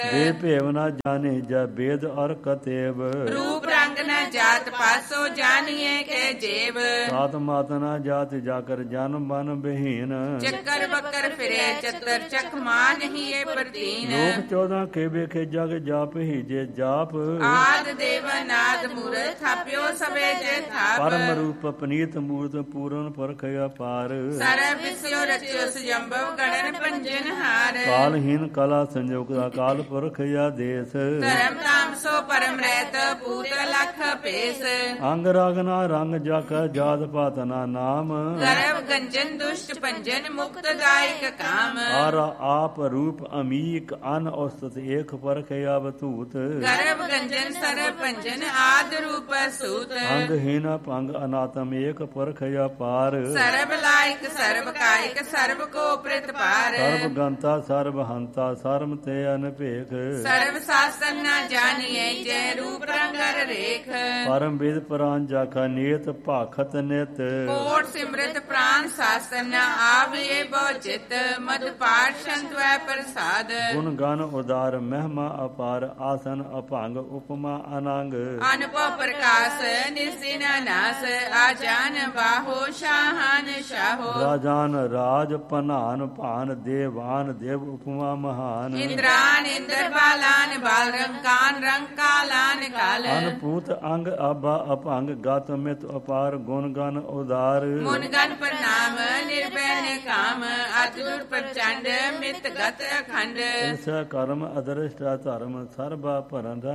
ਦੇ ਭੇਵ ਨਾ ਜਾਣੇ ਜਾ ਬੇਦ ਅਰ ਕਤੇਬ। ਰੂਪ ਰੰਗ ਨ ਜਾਤ ਪਾਸੋ ਜਾਣੀਏ ਕੇ ਜੇਬ। ਸਾਤ ਮਾਤ ਨਾ ਜਾਤ ਜਾਕਰ ਜਨ ਬਨ ਬਹੀਨ। ਚੱਕਰ ਬੱਕਰ ਫਿਰੇ ਚਤਰ ਚਖ ਮਾਨ ਹੀ ਇਹ ਪ੍ਰਤੀਨ। ਲੋਕ 14 ਖੇਬੇ ਖੇਜਾ ਕੇ ਜਾਪ ਹੀ ਜੇ ਜਾਪ। ਆਦ ਦੇਵ ਨਾਦ ਮੂਰਤ ਥਾਪਿਓ ਸਵੇ ਜੇ ਥਾਪ। ਪਰਮ ਰੂਪ ਪਨੀਤ ਮੂਰਤ ਪੂਰਨ ਪਰਖ ਅਪਾਰ। ਸਰਬ ਵਿਸਿਓ ਰਚਿਓ ਸੁਜੰਭਵ ਗਣਨ ਪੰਜਨ ਹਾਰ। ਕਾਲਹੀਨ ਕਲਾ ਸੰਜੋਗ ਅਕਾਲ ਪੁਰਖ ਆਦੇਸ। ਧਰਮ ਨਾਮ ਸੋ ਪਰਮ ਰਹਿਤ ਪੂਤ ਲਖ ਭੇਸ। ਅੰਗ ਰਾਗਨਾ ਰੰਗ ਜਕ ਜਾਤ ਪਾਤ ਨਾ ਨਾਮ। ਗਰਭ ਗੰਜਨ ਦੁਸ਼ਟ ਪੰਜਨ ਮੁਕਤ ਦਾਇਕ ਕਾਮ। ਆਰ ਆਪ ਰੂਪ ਅਮੀਕ ਅਨ ਔਸਤ ਏਕ ਪਰਖ ਆਵਤੂਤ। ਗਰਭ ਗੰਜਨ ਸਰਬ ਪੰਜਨ ਆਦ ਰੂਪ ਸੂਤ। ਅੰਗਹੀਨ ਭੰਗ ਅਨਾਤਮ ਏਕ ਪਰਖ ਅਪਾਰ। ਸਰਬ ਲਾਇਕ ਸਰਬ ਕਾਇਕ ਸਰਬ ਕੋ ਪ੍ਰਿਤ ਪਾਰ। ਸਰਬ ਗੰਤਾ ਸਰਬ ਹੰਤਾ ਸਰਮ ਤੇ ਅਨਭੇਖ। ਸਰਬ ਸਾਸਨ ਨਾ ਜਾਣੀਏ ਜੈ ਰੂਪ ਰੰਗਰ ਰੇਖ। ਪਰਮ ਵਿਦ ਪ੍ਰਾਨ ਜਾਖਾ ਨੀਤ ਭਾਖਤ ਨਿਤ। ਕੋਟ ਸਿਮਰਤ ਪ੍ਰਾਨ ਸਾਸਨ ਆਵੇ ਬਹੁ ਚਿਤ। ਮਦ ਪਾਠ ਸੰਤਵੈ ਪ੍ਰਸਾਦ। ਗੁਣ ਗਨ ਉਦਾਰ ਮਹਿਮਾ ਅਪਾਰ ਆਸਨ ਅਭੰਗ ਉਪਮਾ ਅਨੰਗ। ਅਨੁਭਵ ਪ੍ਰਕਾਸ਼ ਨਿਸਿਨ ਨਾਸ। ਆਜਾਨ ਬਾਹੋ ਸ਼ਾਹਨ ਸ਼ਾਹੋ। ਰਾਜਾਨ ਰਾਜ ਪਨਾਨ ਭਾਨ ਦੇਵਾਨ ਦੇਵ ਉਪਮਾ ਮਹਾਨ। ਇੰਦਰਾਨ ਇੰਦਰ ਬਾਲਾਨ ਬਾਲ ਰੰਕਾਨ ਰੰਕਾਲਾਨ ਕਾਲ। ਅਨਪੂਤ ਅੰਗ ਆਬਾ ਅਭੰਗ ਗਤ ਮਿਤ ਅਪਾਰ ਗੁਣ ਗਨ ਉਦਾਰ। ਮੁਨ ਗਨ ਪ੍ਰਣਾਮ ਨਿਰਭੈ ਨੇ ਕਾਮ। ਅਤੁਰ ਪ੍ਰਚੰਡ ਮਿਤ ਗਤ ਅਖੰਡ। ਇਸ ਕਰਮ ਅਦ੍ਰਿਸ਼ਟ ਧਰਮ ਸਰਬਾ ਭਰਨ